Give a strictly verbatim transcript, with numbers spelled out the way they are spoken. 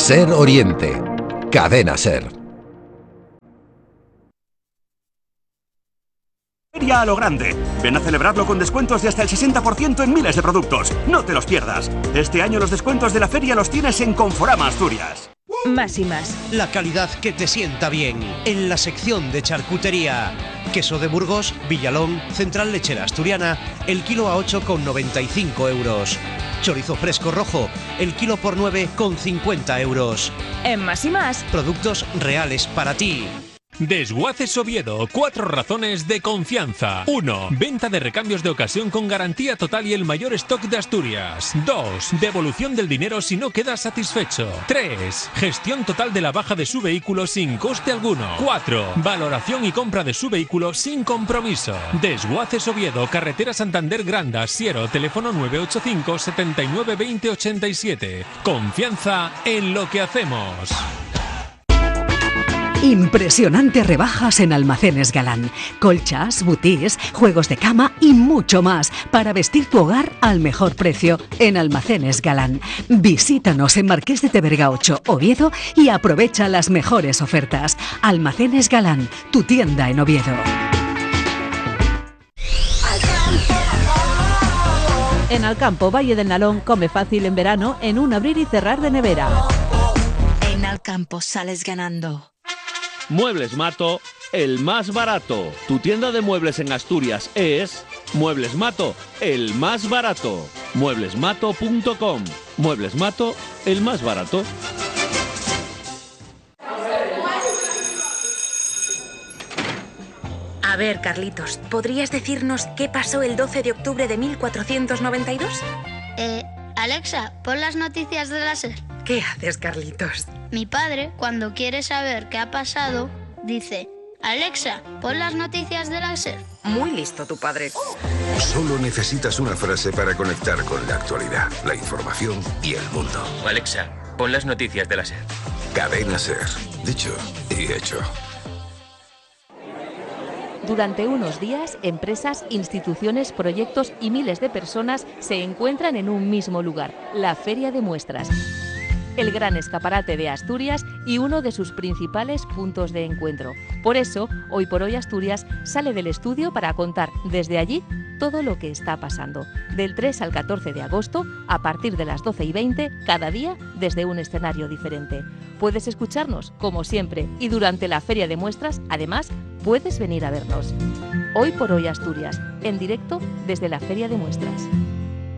Ser Oriente. Cadena Ser. Feria a lo grande. Ven a celebrarlo con descuentos de hasta el sesenta por ciento en miles de productos. No te los pierdas. Este año los descuentos de la feria los tienes en Conforama Asturias. Más y más. La calidad que te sienta bien. En la sección de charcutería. Queso de Burgos, Villalón, Central Lechera Asturiana, el kilo a ocho con noventa y cinco euros. Chorizo fresco rojo, el kilo por nueve con cincuenta euros. En Más y Más. Productos reales para ti. Desguaces Oviedo, cuatro razones de confianza. uno. Venta de recambios de ocasión con garantía total y el mayor stock de Asturias. dos. Devolución del dinero si no quedas satisfecho. tres. Gestión total de la baja de su vehículo sin coste alguno. cuatro. Valoración y compra de su vehículo sin compromiso. Desguaces Oviedo, carretera Santander Granda, Siero, teléfono nueve ocho cinco, setenta y nueve, veinte, ochenta y siete. Confianza en lo que hacemos. Impresionantes rebajas en Almacenes Galán. Colchas, butís, juegos de cama y mucho más para vestir tu hogar al mejor precio en Almacenes Galán. Visítanos en Marqués de Teberga ocho, Oviedo, y aprovecha las mejores ofertas. Almacenes Galán, tu tienda en Oviedo. En Alcampo, Valle del Nalón, come fácil en verano en un abrir y cerrar de nevera. En Alcampo sales ganando. Muebles Mato, el más barato. Tu tienda de muebles en Asturias es Muebles Mato, el más barato. muebles mato punto com. Muebles Mato, el más barato. A ver, Carlitos, ¿podrías decirnos qué pasó el doce de octubre de mil cuatrocientos noventa y dos? Eh, Alexa, pon las noticias de la SER. ¿Qué haces, Carlitos? Mi padre, cuando quiere saber qué ha pasado, dice: Alexa, pon las noticias de la SER. Muy listo tu padre. Solo necesitas una frase para conectar con la actualidad, la información y el mundo. Alexa, pon las noticias de la SER. Cadena Ser. Dicho y hecho. Durante unos días, empresas, instituciones, proyectos y miles de personas se encuentran en un mismo lugar, la Feria de Muestras. El gran escaparate de Asturias y uno de sus principales puntos de encuentro. Por eso, Hoy por Hoy Asturias sale del estudio para contar desde allí todo lo que está pasando. Del tres al catorce de agosto, a partir de las doce y veinte, cada día desde un escenario diferente. Puedes escucharnos, como siempre, y durante la Feria de Muestras, además, puedes venir a vernos. Hoy por Hoy Asturias, en directo desde la Feria de Muestras.